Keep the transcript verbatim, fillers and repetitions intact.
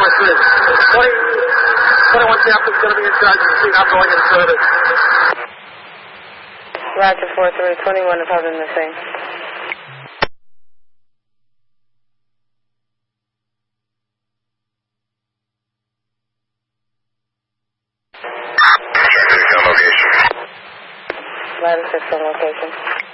four three. twenty, twenty-one captain's going to be in charge of the scene. I'm going in service. Roger, four three, twenty-one is holding the scene. Ladder six on location.